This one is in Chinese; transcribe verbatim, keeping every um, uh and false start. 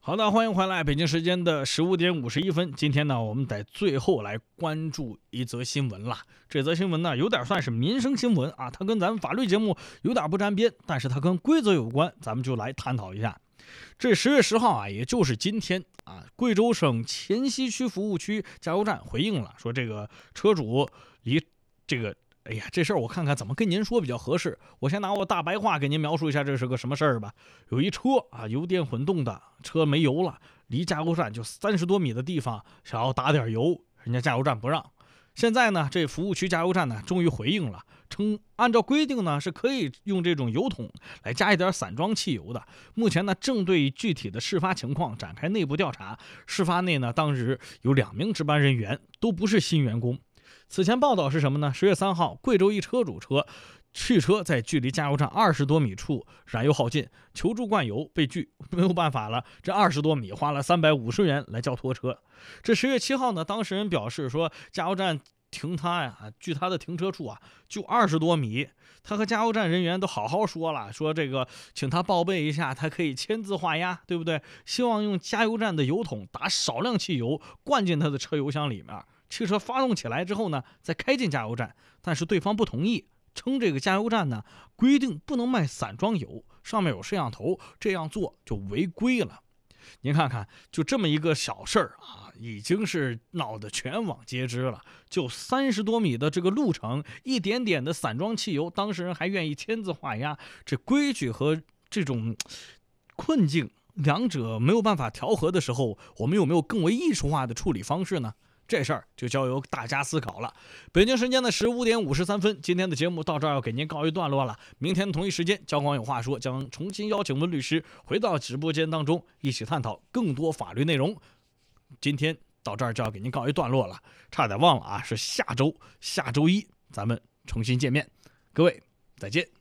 好的，欢迎回来，北京时间的十五点五十一分。今天呢，我们在最后来关注一则新闻啦。这则新闻呢，有点算是民生新闻啊，它跟咱们法律节目有点不沾边，但是它跟规则有关，咱们就来探讨一下。这十月十号啊，也就是今天啊，贵州省黔西区服务区加油站回应了，说这个车主离这个。哎呀，这事儿我看看怎么跟您说比较合适。我先拿我大白话给您描述一下这是个什么事儿吧。有一车啊，油电混动的车没油了，离加油站就三十多米的地方，想要打点油，人家加油站不让。现在呢，这服务区加油站呢，终于回应了，称按照规定呢，是可以用这种油桶来加一点散装汽油的。目前呢，正对具体的事发情况展开内部调查。事发内呢，当日有两名值班人员，都不是新员工。此前报道是什么呢？十月三号，贵州一车主车汽车在距离加油站二十多米处燃油耗尽，求助灌油被拒，没有办法了，这二十多米花了三百五十元来叫拖车。这十月七号呢，当事人表示说，加油站停他呀，距他的停车处啊就二十多米，他和加油站人员都好好说了，说这个请他报备一下，他可以签字画押，对不对？希望用加油站的油桶打少量汽油灌进他的车油箱里面。汽车发动起来之后呢，再开进加油站，但是对方不同意，称这个加油站呢规定不能卖散装油，上面有摄像头，这样做就违规了。您看看，就这么一个小事儿啊，已经是闹得全网皆知了。就三十多米的这个路程，一点点的散装汽油，当事人还愿意签字画押，这规矩和这种困境，两者没有办法调和的时候，我们有没有更为艺术化的处理方式呢？这事儿就交由大家思考了。北京时间的十五点五十三分，今天的节目到这儿要给您告一段落了。明天同一时间，交广有话说将重新邀请温律师回到直播间当中，一起探讨更多法律内容。今天到这儿就要给您告一段落了，差点忘了啊，是下周下周一咱们重新见面。各位再见。